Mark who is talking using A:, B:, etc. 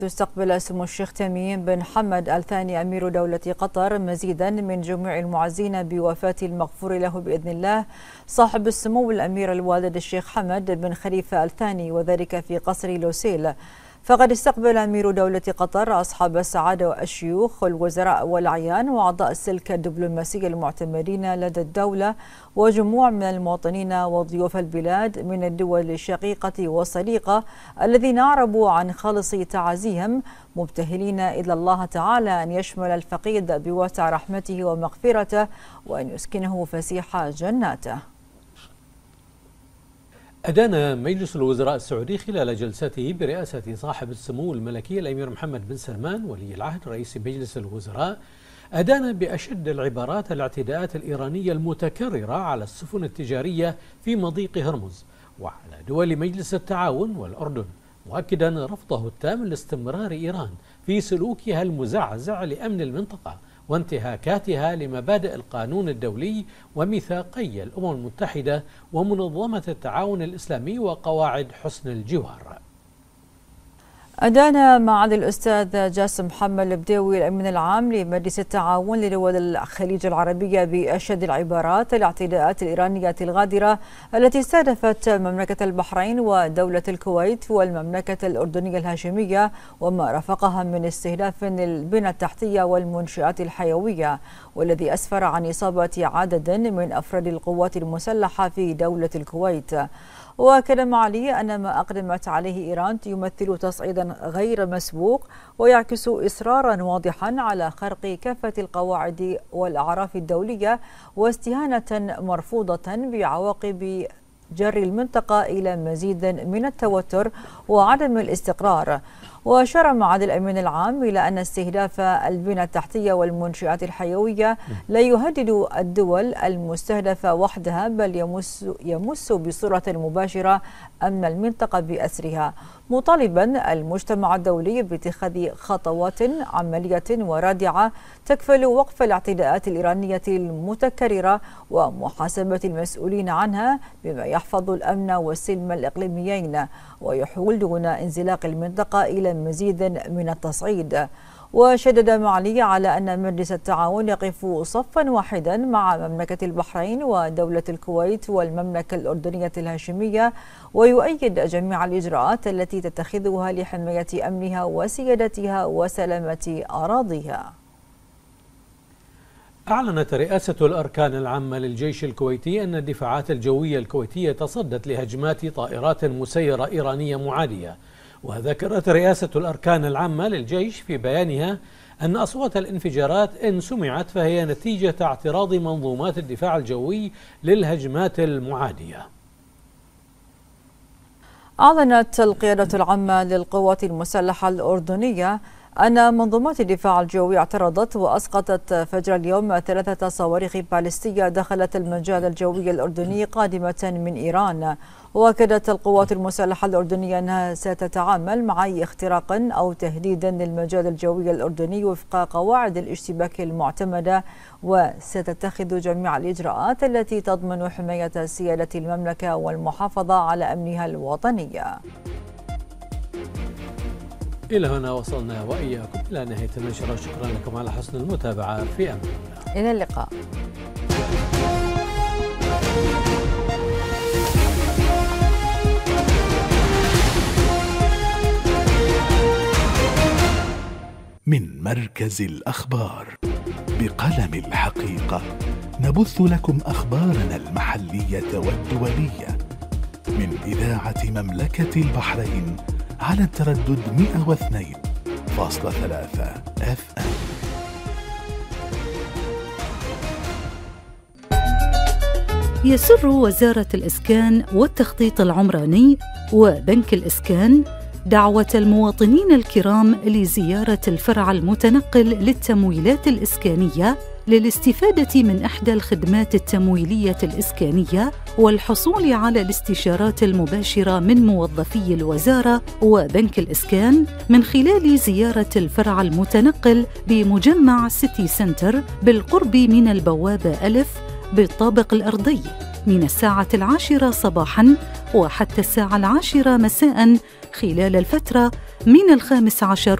A: استقبل سمو الشيخ تميم بن حمد آل ثاني أمير دولة قطر مزيدا من جميع المعزين بوفاة المغفور له بإذن الله صاحب السمو الأمير الوالد الشيخ حمد بن خليفة آل ثاني، وذلك في قصر لوسيل. فقد استقبل أمير دولة قطر أصحاب السعادة والشيوخ والوزراء والأعيان وأعضاء السلك الدبلوماسي المعتمدين لدى الدولة وجموع من المواطنين وضيوف البلاد من الدول الشقيقة والصديقة الذين أعربوا عن خالص تعازيهم، مبتهلين إلى الله تعالى أن يشمل الفقيد بواسع رحمته ومغفرته وأن يسكنه فسيح جناته.
B: أدان مجلس الوزراء السعودي خلال جلسته برئاسة صاحب السمو الملكي الأمير محمد بن سلمان ولي العهد رئيس مجلس الوزراء، أدان بأشد العبارات الاعتداءات الإيرانية المتكررة على السفن التجارية في مضيق هرمز وعلى دول مجلس التعاون والأردن، مؤكدا رفضه التام لاستمرار إيران في سلوكها المزعزع لأمن المنطقة وانتهاكاتها لمبادئ القانون الدولي وميثاقي الأمم المتحدة ومنظمة التعاون الإسلامي وقواعد حسن الجوار.
A: أدان معالي الأستاذ جاسم محمد البديوي الأمين العام لمجلس التعاون لدول الخليج العربية بأشد العبارات الاعتداءات الإيرانية الغادرة التي استهدفت مملكة البحرين ودولة الكويت والمملكة الأردنية الهاشمية وما رافقها من استهداف للبنى التحتية والمنشآت الحيوية، والذي أسفر عن إصابة عدد من أفراد القوات المسلحة في دولة الكويت. وأكد معالي أن ما أقدمت عليه إيران يمثل تصعيدا غير مسبوق ويعكس إصرارا واضحا على خرق كافة القواعد والأعراف الدولية واستهانة مرفوضة بعواقب جر المنطقة إلى مزيد من التوتر وعدم الاستقرار. وأشار معالي الأمين العام إلى أن استهداف البنى التحتية والمنشآت الحيوية لا يهدد الدول المستهدفة وحدها، بل يمس بصورة مباشرة أمن المنطقة بأسرها، مطالبا المجتمع الدولي باتخاذ خطوات عملية ورادعة تكفل وقف الاعتداءات الإيرانية المتكررة ومحاسبة المسؤولين عنها بما يحفظ الأمن والسلم الإقليميين ويحول دون انزلاق المنطقة إلى مزيد من التصعيد. وشدد معالي على أن مجلس التعاون يقف صفا واحدا مع مملكة البحرين ودولة الكويت والمملكة الأردنية الهاشمية ويؤيد جميع الإجراءات التي تتخذها لحماية أمنها وسيادتها وسلامة أراضيها.
B: أعلنت رئاسة الأركان العامة للجيش الكويتي أن الدفاعات الجوية الكويتية تصدت لهجمات طائرات مسيرة إيرانية معادية. وذكرت رئاسة الأركان العامة للجيش في بيانها أن أصوات الانفجارات إن سمعت فهي نتيجة اعتراض منظومات الدفاع الجوي للهجمات المعادية.
A: أعلنت القيادة العامة للقوات المسلحة الأردنية أن منظومات الدفاع الجوي اعترضت وأسقطت فجر اليوم 3 صواريخ باليستية دخلت المجال الجوي الأردني قادمة من إيران. وأكدت القوات المسلحة الأردنية أنها ستتعامل مع أي اختراق أو تهديد للمجال الجوي الأردني وفق قواعد الاشتباك المعتمدة، وستتخذ جميع الإجراءات التي تضمن حماية سيادة المملكة والمحافظة على أمنها الوطني.
B: إلى هنا وصلنا وإياكم إلى نهاية النشرة. شكرا لكم على حسن المتابعة، في أمان الله.
A: إلى اللقاء.
C: من مركز الأخبار بقلم الحقيقة نبث لكم أخبارنا المحلية والدولية من إذاعة مملكة البحرين على التردد 102.3 FM.
D: يسر وزارة الإسكان والتخطيط العمراني وبنك الإسكان دعوة المواطنين الكرام لزيارة الفرع المتنقل للتمويلات الإسكانية للاستفادة من إحدى الخدمات التمويلية الإسكانية والحصول على الاستشارات المباشرة من موظفي الوزارة وبنك الإسكان من خلال زيارة الفرع المتنقل بمجمع سيتي سنتر بالقرب من البوابة ألف بالطابق الأرضي من الساعة 10 صباحاً وحتى الساعة 10 مساءً خلال الفترة من 15